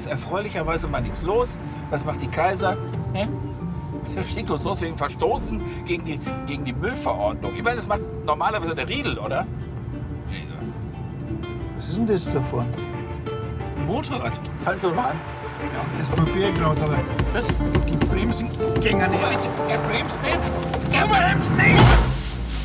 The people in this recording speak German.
ist erfreulicherweise mal nichts los. Was macht die Kaiser? Schickt uns los wegen Verstoßen gegen die Müllverordnung. Ich meine, das macht normalerweise der Riedel, oder? Was ist denn das da vorne? Ein Motorrad. Kannst du mal an? Ja, das probiere ich gerade, aber Was? die Bremsen gehen nicht. Er bremst nicht! Er bremst nicht!